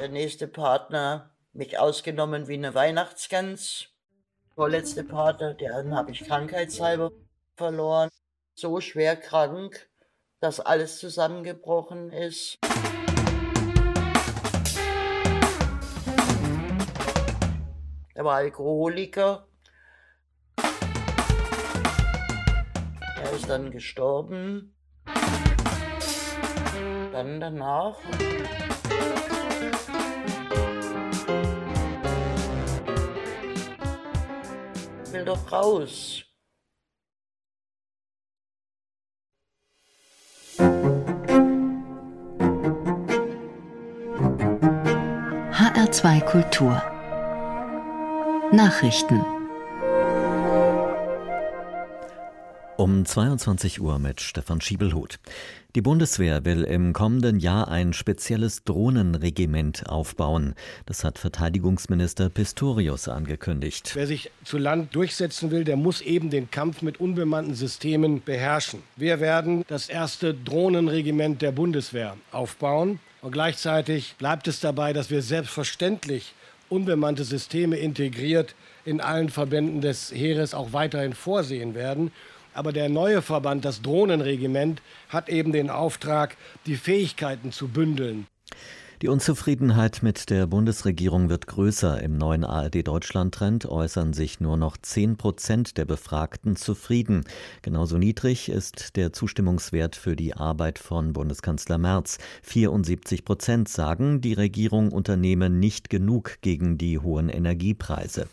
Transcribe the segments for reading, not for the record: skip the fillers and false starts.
Der nächste Partner mich ausgenommen wie eine Weihnachtsgans. Vorletzte Partner, den habe ich krankheitshalber verloren. So schwer krank, dass alles zusammengebrochen ist. Er war Alkoholiker. Er ist dann gestorben. Dann danach will doch raus. HR2 Kultur Nachrichten um 22 Uhr mit Stefan Schiebelhuth. Die Bundeswehr will im kommenden Jahr ein spezielles Drohnenregiment aufbauen. Das hat Verteidigungsminister Pistorius angekündigt. Wer sich zu Land durchsetzen will, der muss eben den Kampf mit unbemannten Systemen beherrschen. Wir werden das erste Drohnenregiment der Bundeswehr aufbauen. Und gleichzeitig bleibt es dabei, dass wir selbstverständlich unbemannte Systeme integriert in allen Verbänden des Heeres auch weiterhin vorsehen werden. Aber der neue Verband, das Drohnenregiment, hat eben den Auftrag, die Fähigkeiten zu bündeln. Die Unzufriedenheit mit der Bundesregierung wird größer. Im neuen ARD-Deutschland-Trend äußern sich nur noch 10% der Befragten zufrieden. Genauso niedrig ist der Zustimmungswert für die Arbeit von Bundeskanzler Merz. 74% sagen, die Regierung unternehme nicht genug gegen die hohen Energiepreise.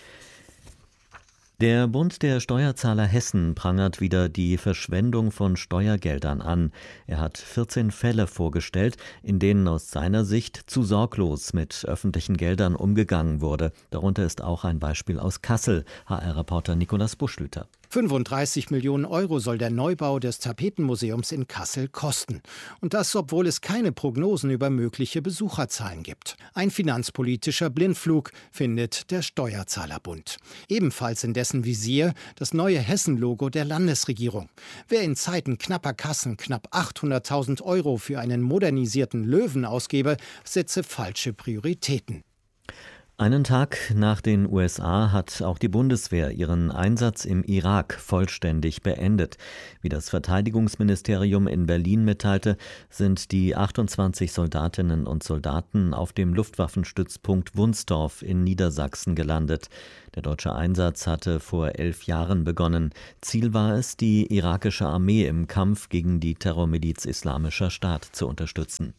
Der Bund der Steuerzahler Hessen prangert wieder die Verschwendung von Steuergeldern an. Er hat 14 Fälle vorgestellt, in denen aus seiner Sicht zu sorglos mit öffentlichen Geldern umgegangen wurde. Darunter ist auch ein Beispiel aus Kassel. HR-Reporter Nikolaus Buschlüter. 35 Millionen Euro soll der Neubau des Tapetenmuseums in Kassel kosten. Und das, obwohl es keine Prognosen über mögliche Besucherzahlen gibt. Ein finanzpolitischer Blindflug, findet der Steuerzahlerbund. Ebenfalls in dessen Visier das neue Hessen-Logo der Landesregierung. Wer in Zeiten knapper Kassen knapp 800.000 Euro für einen modernisierten Löwen ausgebe, setze falsche Prioritäten. Einen Tag nach den USA hat auch die Bundeswehr ihren Einsatz im Irak vollständig beendet. Wie das Verteidigungsministerium in Berlin mitteilte, sind die 28 Soldatinnen und Soldaten auf dem Luftwaffenstützpunkt Wunsdorf in Niedersachsen gelandet. Der deutsche Einsatz hatte vor 11 Jahren begonnen. Ziel war es, die irakische Armee im Kampf gegen die Terrormiliz Islamischer Staat zu unterstützen.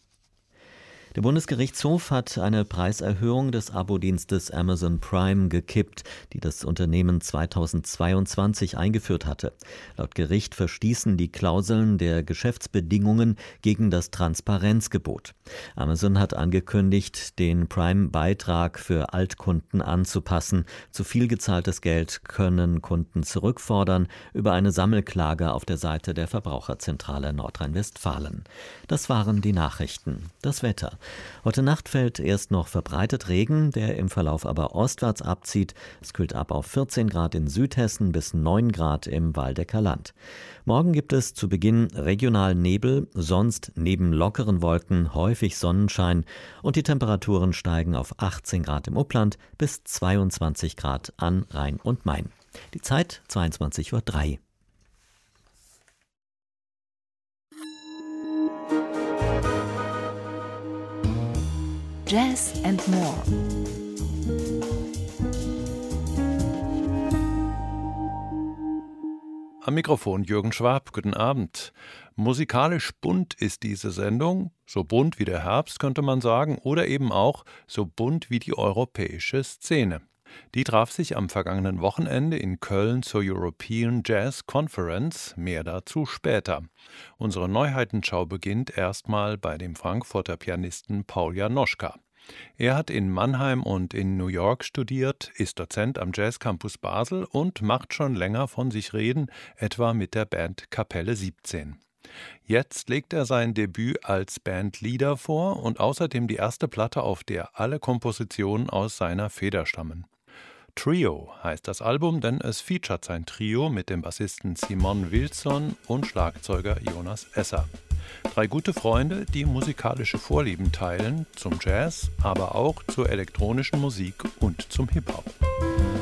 Der Bundesgerichtshof hat eine Preiserhöhung des Abo-Dienstes Amazon Prime gekippt, die das Unternehmen 2022 eingeführt hatte. Laut Gericht verstießen die Klauseln der Geschäftsbedingungen gegen das Transparenzgebot. Amazon hat angekündigt, den Prime-Beitrag für Altkunden anzupassen. Zu viel gezahltes Geld können Kunden zurückfordern über eine Sammelklage auf der Seite der Verbraucherzentrale Nordrhein-Westfalen. Das waren die Nachrichten. Das Wetter. Heute Nacht fällt erst noch verbreitet Regen, der im Verlauf aber ostwärts abzieht. Es kühlt ab auf 14 Grad in Südhessen bis 9 Grad im Waldecker Land. Morgen gibt es zu Beginn regional Nebel, sonst neben lockeren Wolken häufig Sonnenschein und die Temperaturen steigen auf 18 Grad im Upland bis 22 Grad an Rhein und Main. Die Zeit 22:03 Uhr. Jazz and More. Am Mikrofon Jürgen Schwab, guten Abend. Musikalisch bunt ist diese Sendung, so bunt wie der Herbst könnte man sagen, oder eben auch so bunt wie die europäische Szene. Die traf sich am vergangenen Wochenende in Köln zur European Jazz Conference, mehr dazu später. Unsere Neuheitenschau beginnt erstmal bei dem Frankfurter Pianisten Paul Janoschka. Er hat in Mannheim und in New York studiert, ist Dozent am Jazz Campus Basel und macht schon länger von sich reden, etwa mit der Band Kapelle 17. Jetzt legt er sein Debüt als Bandleader vor und außerdem die erste Platte, auf der alle Kompositionen aus seiner Feder stammen. Trio heißt das Album, denn es featuret sein Trio mit dem Bassisten Simon Wilson und Schlagzeuger Jonas Esser. 3 gute Freunde, die musikalische Vorlieben teilen, zum Jazz, aber auch zur elektronischen Musik und zum Hip-Hop.